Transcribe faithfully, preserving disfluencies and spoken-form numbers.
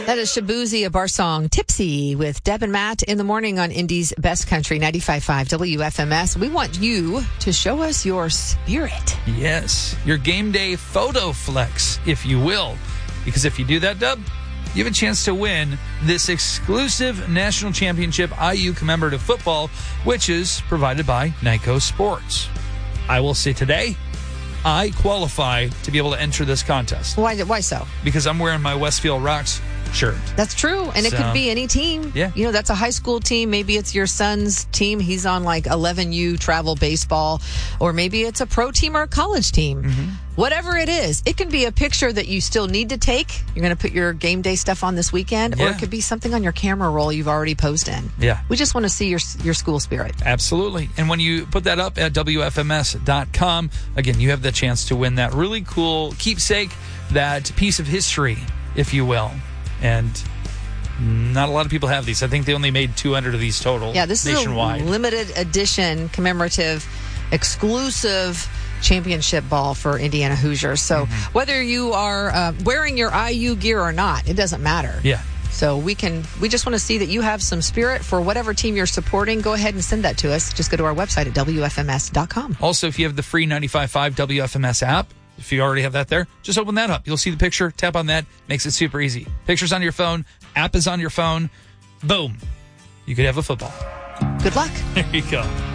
That is Shabuzi, a bar song, Tipsy, with Deb and Matt in the morning on Indy's Best Country, ninety-five point five W F M S. We want you to show us your spirit. Yes, your game day photo flex, if you will. Because if you do that, Deb, you have a chance to win this exclusive national championship I U commemorative football, which is provided by Nyco Sports. I will say today, I qualify to be able to enter this contest. Why, why so? Because I'm wearing my Westfield Rocks shirt. That's true. And So- it could be any team. Yeah. You know, that's a high school team. Maybe it's your son's team. He's on like eleven U travel baseball. Or maybe it's a pro team or a college team. Mm-hmm. Whatever it is, it can be a picture that you still need to take. You're going to put your game day stuff on this weekend. Or Yeah. it could be something on your camera roll you've already posed in. Yeah. We just want to see your your school spirit. Absolutely. And when you put that up at W F M S dot com, again, you have the chance to win that really cool keepsake, that piece of history, if you will. And not a lot of people have these. I think they only made two hundred of these total Yeah, this nationwide. is a limited edition, commemorative, exclusive championship ball for Indiana Hoosiers. So Mm-hmm. whether you are uh, wearing your I U gear or not, it doesn't matter. Yeah. So we can. We just want to see that you have some spirit for whatever team you're supporting. Go ahead and send that to us. Just go to our website at W F M S dot com. Also, if you have the free ninety-five point five W F M S app, if you already have that there, just open that up. You'll see the picture, tap on that, makes it super easy. Picture's on your phone, app is on your phone, boom. You could have a football. Good luck. There you go.